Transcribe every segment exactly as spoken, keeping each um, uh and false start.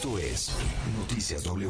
Esto es Noticias W.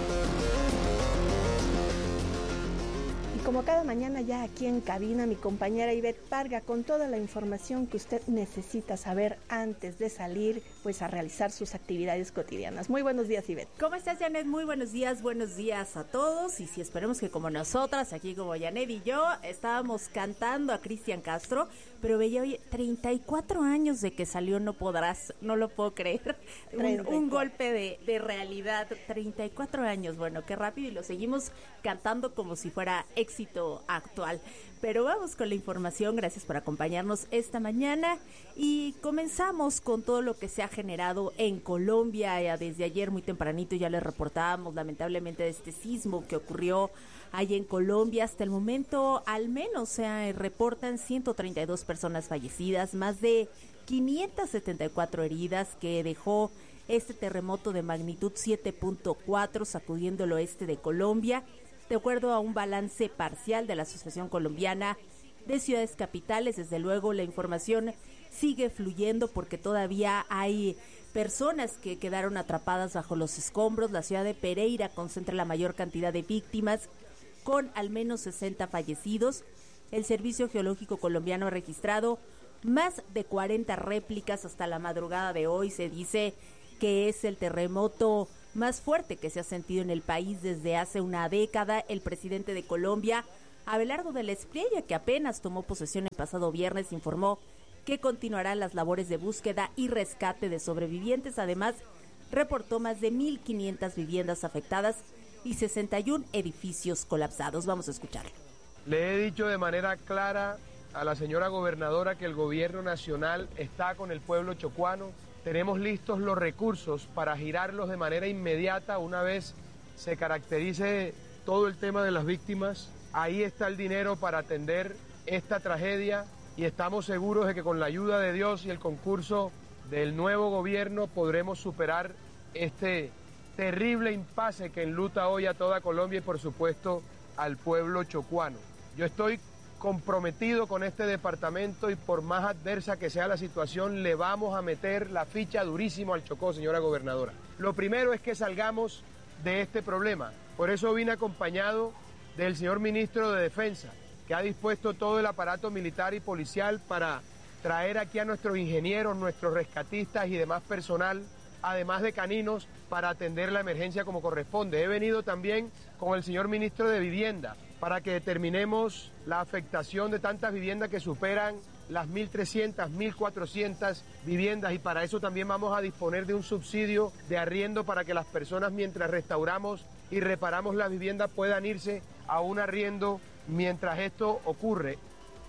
Y como cada mañana ya aquí en cabina, mi compañera Ivette Parga con toda la información que usted necesita saber antes de salir pues a realizar sus actividades cotidianas. Muy buenos días, Ivette. ¿Cómo estás, Janet? Muy buenos días, buenos días a todos. Y si esperemos que como nosotras, aquí como Janet y yo, estábamos cantando a Cristian Castro, pero veía, oye, treinta y cuatro años de que salió No Podrás, no lo puedo creer. Un, un golpe de, de realidad, treinta y cuatro años, bueno, qué rápido, y lo seguimos cantando como si fuera éxito actual. Pero vamos con la información, gracias por acompañarnos esta mañana y comenzamos con todo lo que se ha generado en Colombia. Ya desde ayer muy tempranito ya les reportábamos lamentablemente de este sismo que ocurrió ahí en Colombia. Hasta el momento al menos se reportan ciento treinta y dos personas fallecidas, más de quinientas setenta y cuatro heridas que dejó este terremoto de magnitud siete punto cuatro sacudiendo el oeste de Colombia. De acuerdo a un balance parcial de la Asociación Colombiana de Ciudades Capitales, desde luego la información sigue fluyendo porque todavía hay personas que quedaron atrapadas bajo los escombros. La ciudad de Pereira concentra la mayor cantidad de víctimas, con al menos sesenta fallecidos. El Servicio Geológico Colombiano ha registrado más de cuarenta réplicas hasta la madrugada de hoy. Se dice que es el terremoto más fuerte que se ha sentido en el país desde hace una década. El presidente de Colombia, Abelardo de la Espriella, que apenas tomó posesión el pasado viernes, informó que continuarán las labores de búsqueda y rescate de sobrevivientes. Además, reportó más de mil quinientas viviendas afectadas y sesenta y uno edificios colapsados. Vamos a escucharlo. Le he dicho de manera clara a la señora gobernadora que el gobierno nacional está con el pueblo chocuano. Tenemos listos los recursos para girarlos de manera inmediata una vez se caracterice todo el tema de las víctimas. Ahí está el dinero para atender esta tragedia y estamos seguros de que con la ayuda de Dios y el concurso del nuevo gobierno podremos superar este terrible impasse que enluta hoy a toda Colombia y por supuesto al pueblo chocuano. Yo estoy comprometido con este departamento y por más adversa que sea la situación, le vamos a meter la ficha durísimo al Chocó, señora gobernadora. Lo primero es que salgamos de este problema. Por eso vine acompañado del señor ministro de Defensa, que ha dispuesto todo el aparato militar y policial para traer aquí a nuestros ingenieros, nuestros rescatistas y demás personal, además de caninos, para atender la emergencia como corresponde. He venido también con el señor ministro de Vivienda para que determinemos la afectación de tantas viviendas que superan las mil trescientas, mil cuatrocientas viviendas, y para eso también vamos a disponer de un subsidio de arriendo para que las personas, mientras restauramos y reparamos las viviendas, puedan irse a un arriendo mientras esto ocurre.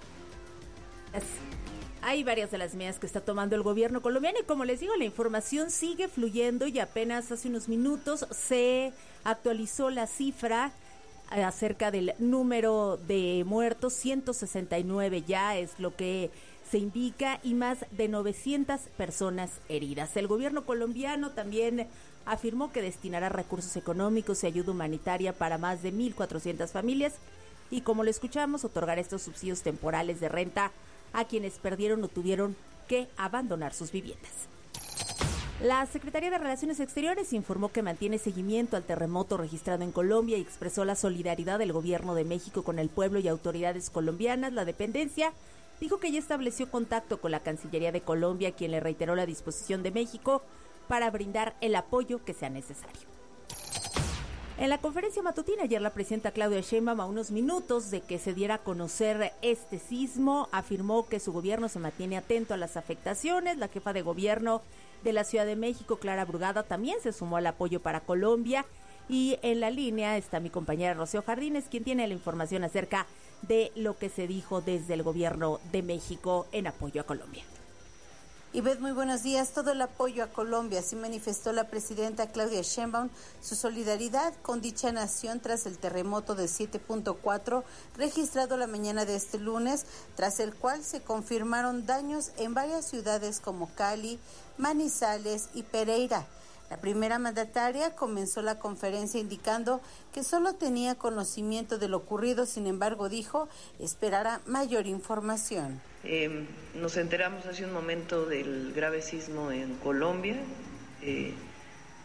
Hay varias de las medidas que está tomando el gobierno colombiano y como les digo, la información sigue fluyendo y apenas hace unos minutos se actualizó la cifra acerca del número de muertos. Ciento sesenta y nueve ya es lo que se indica y más de novecientas personas heridas. El gobierno colombiano también afirmó que destinará recursos económicos y ayuda humanitaria para más de mil cuatrocientas familias y, como lo escuchamos, otorgar estos subsidios temporales de renta a quienes perdieron o tuvieron que abandonar sus viviendas. La Secretaría de Relaciones Exteriores informó que mantiene seguimiento al terremoto registrado en Colombia y expresó la solidaridad del gobierno de México con el pueblo y autoridades colombianas. La dependencia dijo que ya estableció contacto con la Cancillería de Colombia, quien le reiteró la disposición de México para brindar el apoyo que sea necesario. En la conferencia matutina ayer, la presidenta Claudia Sheinbaum, a unos minutos de que se diera a conocer este sismo, afirmó que su gobierno se mantiene atento a las afectaciones. La jefa de gobierno de la Ciudad de México, Clara Brugada, también se sumó al apoyo para Colombia. Y en la línea está mi compañera Rocío Jardines, quien tiene la información acerca de lo que se dijo desde el gobierno de México en apoyo a Colombia. Ivette, muy buenos días. Todo el apoyo a Colombia. Así manifestó la presidenta Claudia Sheinbaum su solidaridad con dicha nación tras el terremoto de siete punto cuatro registrado la mañana de este lunes, tras el cual se confirmaron daños en varias ciudades como Cali, Manizales y Pereira. La primera mandataria comenzó la conferencia indicando que solo tenía conocimiento de lo ocurrido, sin embargo, dijo, esperará mayor información. Eh, nos enteramos hace un momento del grave sismo en Colombia. Eh,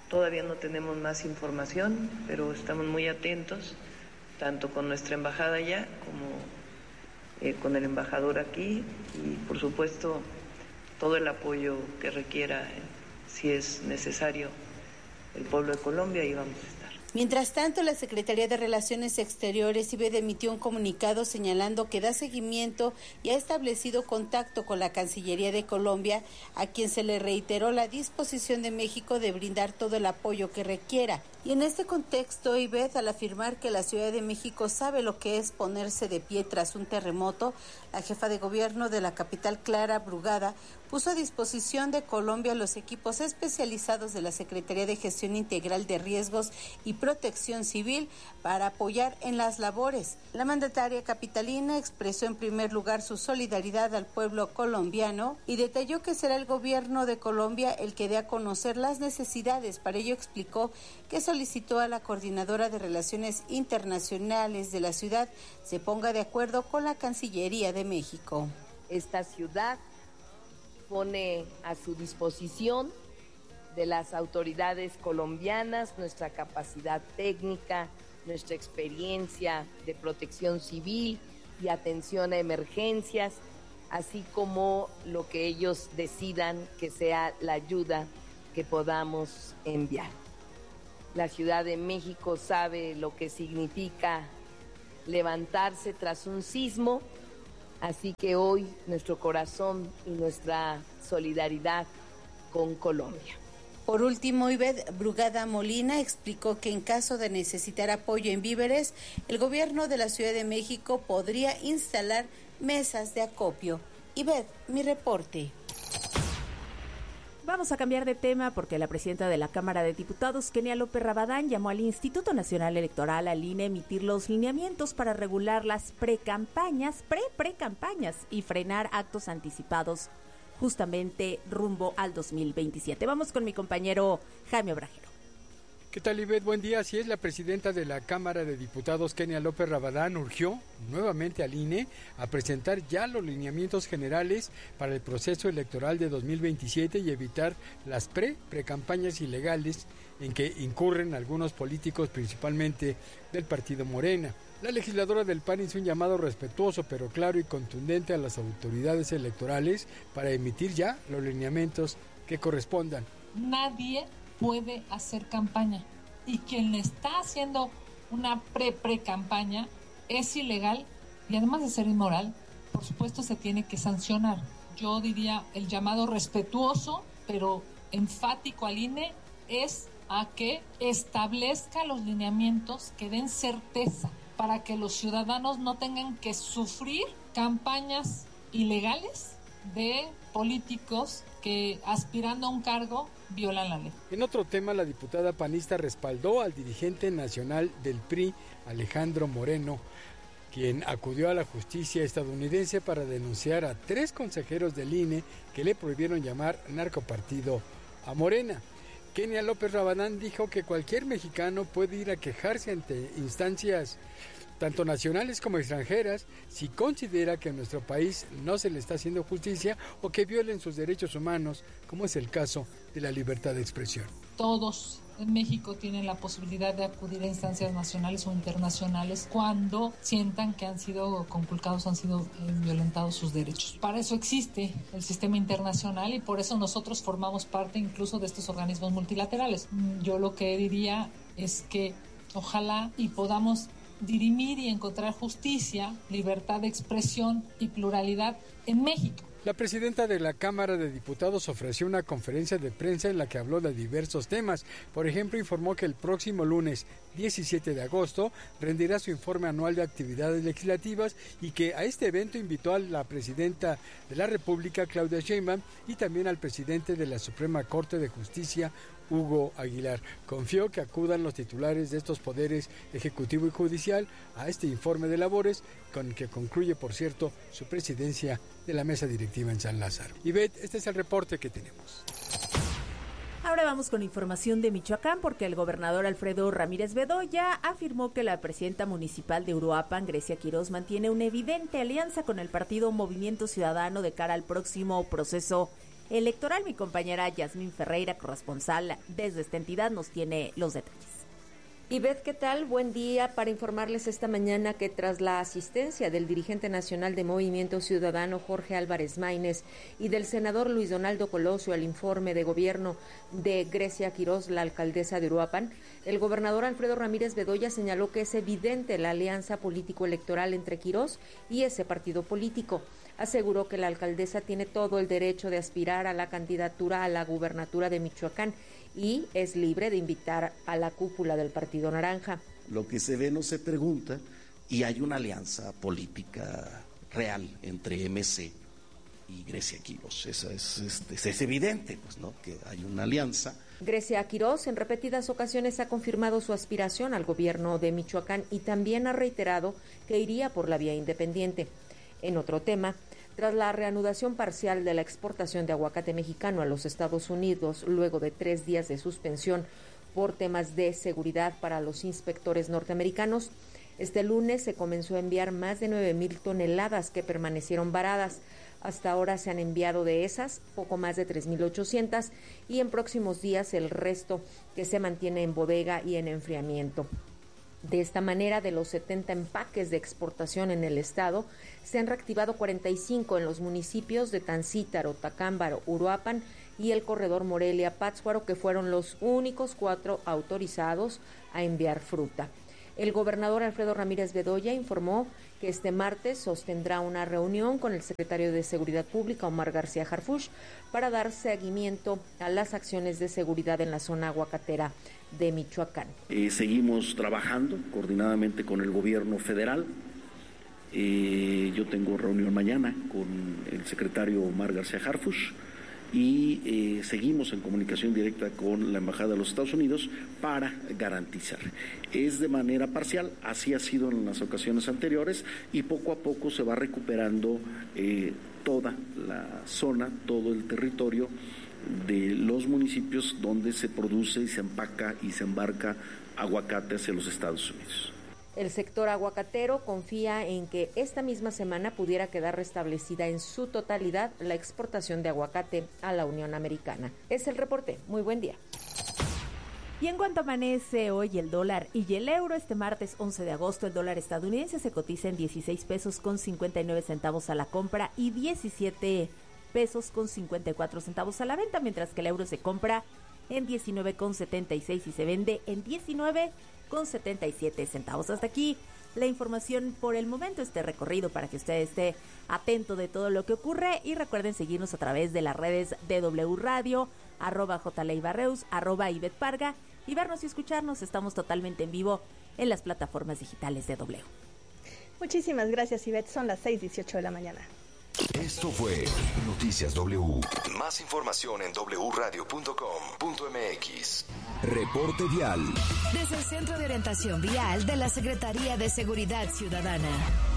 Todavía no tenemos más información, pero estamos muy atentos, tanto con nuestra embajada allá como eh, con el embajador aquí, y por supuesto todo el apoyo que requiera, eh, si es necesario, el pueblo de Colombia, y vamos a estar. Mientras tanto, la Secretaría de Relaciones Exteriores, I B E D, emitió un comunicado señalando que da seguimiento y ha establecido contacto con la Cancillería de Colombia, a quien se le reiteró la disposición de México de brindar todo el apoyo que requiera. Y en este contexto, I B E D, al afirmar que la Ciudad de México sabe lo que es ponerse de pie tras un terremoto, la jefa de gobierno de la capital, Clara Brugada, puso a disposición de Colombia los equipos especializados de la Secretaría de Gestión Integral de Riesgos y Protección Civil para apoyar en las labores. La mandataria capitalina expresó en primer lugar su solidaridad al pueblo colombiano y detalló que será el gobierno de Colombia el que dé a conocer las necesidades. Para ello explicó que solicitó a la Coordinadora de Relaciones Internacionales de la ciudad se ponga de acuerdo con la Cancillería de México. Esta ciudad pone a su disposición de las autoridades colombianas nuestra capacidad técnica, nuestra experiencia de protección civil y atención a emergencias, así como lo que ellos decidan que sea la ayuda que podamos enviar. La Ciudad de México sabe lo que significa levantarse tras un sismo, así que hoy nuestro corazón y nuestra solidaridad con Colombia. Por último, I B E D Brugada Molina explicó que en caso de necesitar apoyo en víveres, el gobierno de la Ciudad de México podría instalar mesas de acopio. I B E D, mi reporte. Vamos a cambiar de tema porque la presidenta de la Cámara de Diputados, Kenia López Rabadán, llamó al Instituto Nacional Electoral, al I N E, a emitir los lineamientos para regular las precampañas, pre-precampañas y frenar actos anticipados justamente rumbo al dos mil veintisiete. Vamos con mi compañero Jaime Obrajero. ¿Qué tal, Ivette? Buen día. Así es, la presidenta de la Cámara de Diputados, Kenia López Rabadán, urgió nuevamente al I N E a presentar ya los lineamientos generales para el proceso electoral de dos mil veintisiete y evitar las pre, precampañas ilegales en que incurren algunos políticos, principalmente del partido Morena. La legisladora del P A N hizo un llamado respetuoso, pero claro y contundente a las autoridades electorales para emitir ya los lineamientos que correspondan. Nadie puede hacer campaña y quien le está haciendo una pre-pre-campaña es ilegal y además de ser inmoral, por supuesto se tiene que sancionar. Yo diría el llamado respetuoso pero enfático al I N E es a que establezca los lineamientos que den certeza para que los ciudadanos no tengan que sufrir campañas ilegales de políticos que aspirando a un cargo violan la ley. En otro tema, la diputada panista respaldó al dirigente nacional del P R I, Alejandro Moreno, quien acudió a la justicia estadounidense para denunciar a tres consejeros del I N E que le prohibieron llamar narcopartido a Morena. Kenia López Rabadán dijo que cualquier mexicano puede ir a quejarse ante instancias tanto nacionales como extranjeras, si considera que en nuestro país no se le está haciendo justicia o que violen sus derechos humanos, como es el caso de la libertad de expresión. Todos en México tienen la posibilidad de acudir a instancias nacionales o internacionales cuando sientan que han sido conculcados, han sido eh, violentados sus derechos. Para eso existe el sistema internacional y por eso nosotros formamos parte incluso de estos organismos multilaterales. Yo lo que diría es que ojalá y podamos dirimir y encontrar justicia, libertad de expresión y pluralidad en México. La presidenta de la Cámara de Diputados ofreció una conferencia de prensa en la que habló de diversos temas. Por ejemplo, informó que el próximo lunes diecisiete de agosto rendirá su informe anual de actividades legislativas y que a este evento invitó a la presidenta de la República, Claudia Sheinbaum, y también al presidente de la Suprema Corte de Justicia, Hugo Aguilar. Confió que acudan los titulares de estos poderes ejecutivo y judicial a este informe de labores, con que concluye, por cierto, su presidencia de la mesa directiva en San Lázaro. Ivette, este es el reporte que tenemos. Ahora vamos con información de Michoacán, porque el gobernador Alfredo Ramírez Bedoya afirmó que la presidenta municipal de Uruapan, Grecia Quiroz, mantiene una evidente alianza con el partido Movimiento Ciudadano de cara al próximo proceso electoral. Mi compañera Yasmín Ferreira, corresponsal desde esta entidad, nos tiene los detalles. Ivette, ¿qué tal? Buen día para informarles esta mañana que tras la asistencia del dirigente nacional de Movimiento Ciudadano Jorge Álvarez Maínez y del senador Luis Donaldo Colosio al informe de gobierno de Grecia Quirós, la alcaldesa de Uruapan, el gobernador Alfredo Ramírez Bedoya señaló que es evidente la alianza político-electoral entre Quirós y ese partido político. Aseguró que la alcaldesa tiene todo el derecho de aspirar a la candidatura a la gubernatura de Michoacán y es libre de invitar a la cúpula del Partido Naranja. Lo que se ve no se pregunta y hay una alianza política real entre M C y Grecia Quirós. Eso es, es, es evidente, pues, ¿no? Que hay una alianza. Grecia Quirós en repetidas ocasiones ha confirmado su aspiración al gobierno de Michoacán y también ha reiterado que iría por la vía independiente. En otro tema, tras la reanudación parcial de la exportación de aguacate mexicano a los Estados Unidos, luego de tres días de suspensión por temas de seguridad para los inspectores norteamericanos, este lunes se comenzó a enviar más de nueve mil toneladas que permanecieron varadas. Hasta ahora se han enviado de esas poco más de tres mil ochocientas y en próximos días el resto que se mantiene en bodega y en enfriamiento. De esta manera, de los setenta empaques de exportación en el estado, se han reactivado cuarenta y cinco en los municipios de Tancítaro, Tacámbaro, Uruapan y el corredor Morelia-Pátzcuaro, que fueron los únicos cuatro autorizados a enviar fruta. El gobernador Alfredo Ramírez Bedoya informó que este martes sostendrá una reunión con el secretario de Seguridad Pública, Omar García Harfuch, para dar seguimiento a las acciones de seguridad en la zona aguacatera de Michoacán. Eh, seguimos trabajando coordinadamente con el gobierno federal. Eh, yo tengo reunión mañana con el secretario Omar García Harfuch y eh, seguimos en comunicación directa con la Embajada de los Estados Unidos para garantizar. Es de manera parcial, así ha sido en las ocasiones anteriores y poco a poco se va recuperando eh, toda la zona, todo el territorio de los municipios donde se produce y se empaca y se embarca aguacate hacia los Estados Unidos. El sector aguacatero confía en que esta misma semana pudiera quedar restablecida en su totalidad la exportación de aguacate a la Unión Americana. Es el reporte. Muy buen día. Y en cuanto amanece hoy el dólar y el euro, este martes once de agosto, el dólar estadounidense se cotiza en dieciséis pesos con cincuenta y nueve centavos a la compra y diecisiete pesos con cincuenta y cuatro centavos a la venta, mientras que el euro se compra en diecinueve con setenta y seis y se vende en diecinueve con setenta y siete centavos. Hasta aquí la información por el momento, este recorrido para que usted esté atento de todo lo que ocurre y recuerden seguirnos a través de las redes de W Radio, arroba jleibarreus, arroba Ivette Parga y vernos y escucharnos. Estamos totalmente en vivo en las plataformas digitales de W. Muchísimas gracias, Ivette. Son las seis dieciocho de la mañana. Esto fue Noticias W. Más información en doble u radio punto com punto m x. Reporte vial. Desde el Centro de Orientación Vial de la Secretaría de Seguridad Ciudadana.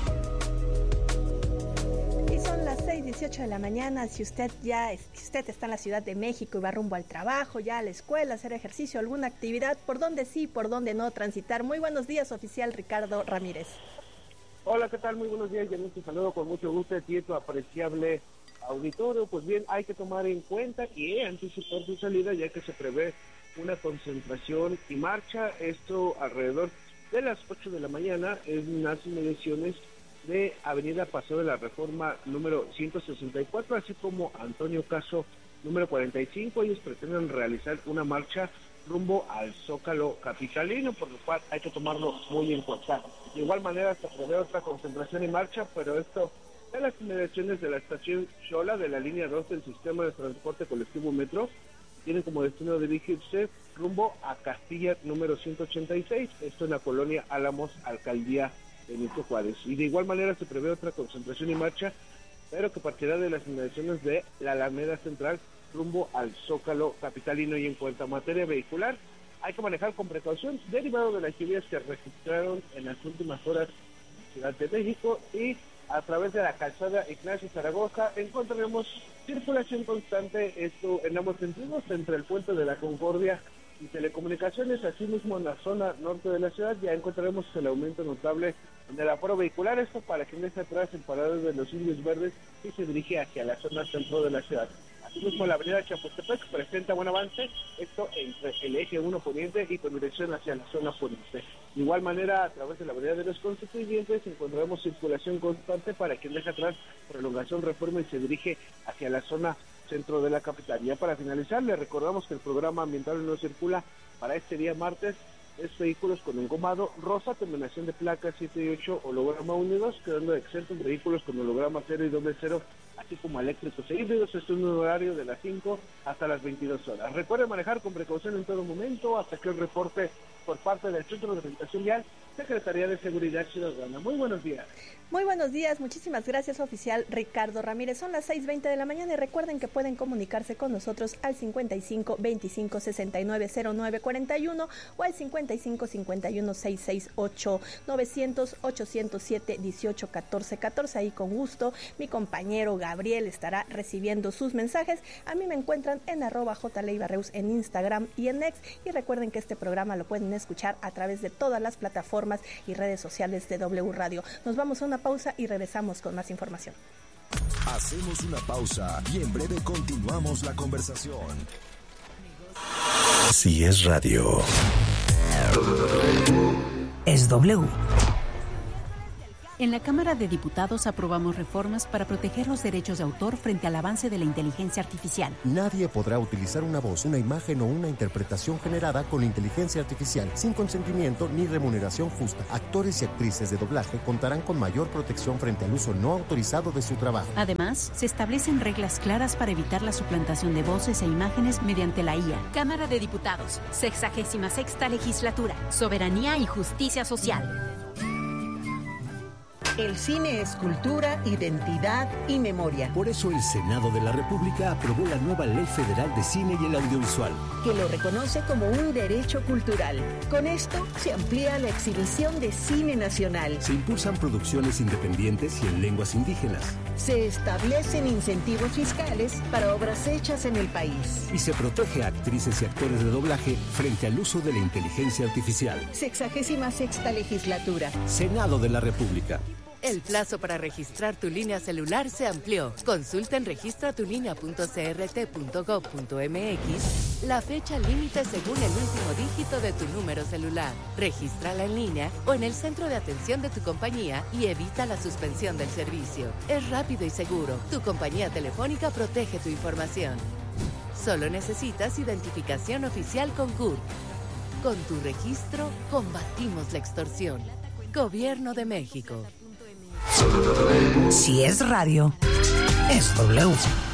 Y son las seis dieciocho de la mañana. Si usted ya es, si usted está en la Ciudad de México y va rumbo al trabajo, ya a la escuela, hacer ejercicio, alguna actividad, por dónde sí, por dónde no transitar. Muy buenos días, oficial Ricardo Ramírez. Hola, ¿qué tal? Muy buenos días, Yanis, te saludo con mucho gusto a ti y tu apreciable auditorio. Pues bien, hay que tomar en cuenta y anticipar su salida, ya que se prevé una concentración y marcha, esto alrededor de las ocho de la mañana en las inmediaciones de Avenida Paseo de la Reforma número ciento sesenta y cuatro, así como Antonio Caso número cuarenta y cinco. Ellos pretenden realizar una marcha rumbo al Zócalo capitalino, por lo cual hay que tomarlo muy en cuenta. De igual manera se prevé otra concentración y marcha, pero esto en las inmediaciones de la estación Xola de la línea dos del sistema de transporte colectivo Metro. Tienen como destino dirigirse rumbo a Castilla número ciento ochenta y seis, esto en la colonia Álamos, alcaldía Benito Juárez. Y de igual manera se prevé otra concentración y marcha, pero que partirá de las inmediaciones de la Alameda Central rumbo al Zócalo capitalino. Y en cuanto a materia vehicular, hay que manejar con precaución derivado de las lluvias que registraron en las últimas horas en Ciudad de México, y a través de la calzada Ignacio Zaragoza encontraremos circulación constante, esto en ambos sentidos, entre el puente de la Concordia y Telecomunicaciones. Asimismo, en la zona norte de la ciudad ya encontraremos el aumento notable en el aforo vehicular, esto para quien deja atrás en paradas de los indios verdes y se dirige hacia la zona centro de la ciudad. Asimismo, la avenida Chapultepec presenta buen avance, esto entre el eje uno poniente y con dirección hacia la zona poniente. De igual manera, a través de la avenida de los Constituyentes encontraremos circulación constante para quien deja atrás prolongación Reforma y se dirige hacia la zona centro de la capital. Ya para finalizar, le recordamos que el programa ambiental no circula para este día martes es vehículos con engomado rosa, terminación de placas siete y ocho, holograma unidos, quedando exentos vehículos con holograma cero y doble cero, así como eléctricos e híbridos. Esto es un horario de las cinco hasta las veintidós horas. Recuerde manejar con precaución en todo momento, hasta que el reporte por parte del Centro de Orientación Vial, Secretaría de Seguridad Ciudadana. Muy buenos días. Muy buenos días, muchísimas gracias, oficial Ricardo Ramírez. Son las seis veinte de la mañana y recuerden que pueden comunicarse con nosotros al cincuenta y cinco, veinticinco, sesenta y nueve, cero nueve, cuarenta y uno o al cincuenta y cinco, cincuenta y uno, sesenta y seis, ocho, novecientos, ochocientos siete, dieciocho, catorce, catorce. Ahí con gusto mi compañero Gabriel estará recibiendo sus mensajes. A mí me encuentran en arroba jleibarreus en Instagram y en X. Y recuerden que este programa lo pueden escuchar a través de todas las plataformas y redes sociales de W Radio. Nos vamos a una pausa y regresamos con más información. Hacemos una pausa y en breve continuamos la conversación. Si es radio, es W. En la Cámara de Diputados aprobamos reformas para proteger los derechos de autor frente al avance de la inteligencia artificial. Nadie podrá utilizar una voz, una imagen o una interpretación generada con inteligencia artificial sin consentimiento ni remuneración justa. Actores y actrices de doblaje contarán con mayor protección frente al uso no autorizado de su trabajo. Además, se establecen reglas claras para evitar la suplantación de voces e imágenes mediante la I A. Cámara de Diputados, sexagésima sexta legislatura, soberanía y justicia social. El cine es cultura, identidad y memoria. Por eso el Senado de la República aprobó la nueva Ley Federal de Cine y el Audiovisual, que lo reconoce como un derecho cultural. Con esto se amplía la exhibición de cine nacional. Se impulsan producciones independientes y en lenguas indígenas. Se establecen incentivos fiscales para obras hechas en el país. Y se protege a actrices y actores de doblaje frente al uso de la inteligencia artificial. Sexagésima sexta legislatura. Senado de la República. El plazo para registrar tu línea celular se amplió. Consulta en registratulinea punto c r t punto gov punto m x la fecha límite según el último dígito de tu número celular. Regístrala en línea o en el centro de atención de tu compañía y evita la suspensión del servicio. Es rápido y seguro. Tu compañía telefónica protege tu información. Solo necesitas identificación oficial con C U R. Con tu registro, combatimos la extorsión. Gobierno de México. Si es radio, es W.